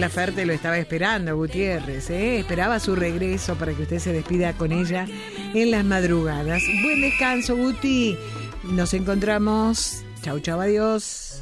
La Ferte lo estaba esperando, Gutiérrez, ¿eh? Esperaba su regreso para que usted se despida con ella en las madrugadas. Buen descanso, Guti. Nos encontramos. Chau, chau, adiós.